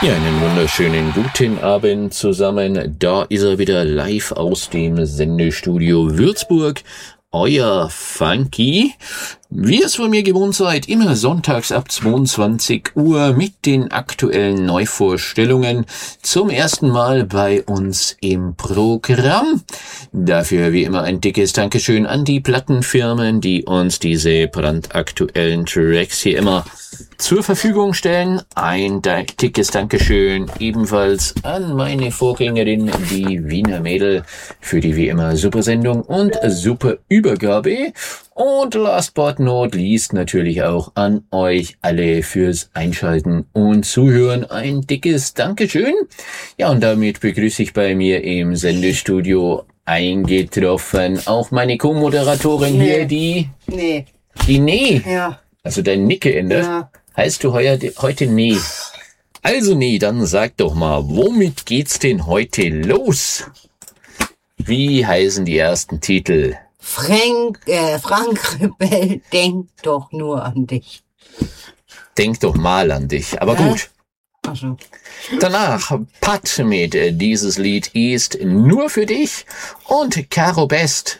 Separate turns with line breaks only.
Ja, einen wunderschönen guten Abend zusammen. Da ist er wieder live aus dem Sendestudio Würzburg. Euer Funky. Wie ihr es von mir gewohnt seid, immer sonntags ab 22 Uhr mit den aktuellen Neuvorstellungen zum ersten Mal bei uns im Programm. Dafür wie immer ein dickes Dankeschön an die Plattenfirmen, die uns diese brandaktuellen Tracks hier immer zur Verfügung stellen. Ein dickes Dankeschön ebenfalls an meine Vorgängerin, die Wiener Mädel, für die wie immer super Sendung und super Übergabe. Und last but not least natürlich auch an euch alle fürs Einschalten und Zuhören. Ein dickes Dankeschön. Ja, und damit begrüße ich bei mir im Sendestudio eingetroffen auch meine Co-Moderatorin hier, die Nee.
Ja.
Also dein Nicke-Ende.
Ja.
Heißt du heute Nee? Also Nee, dann sag doch mal, womit geht's denn heute los? Wie heißen die ersten Titel?
Frank Rebell, denk doch nur an dich.
Denk doch mal an dich, aber gut.
Ach so.
Danach Pat mit Dieses Lied ist nur für dich und Caro Best